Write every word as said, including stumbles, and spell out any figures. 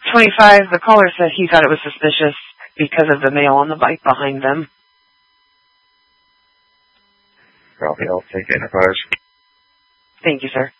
twenty-five, the caller said he thought it was suspicious because of the male on the bike behind them. Copy, I'll take Enterprise. Thank you, sir.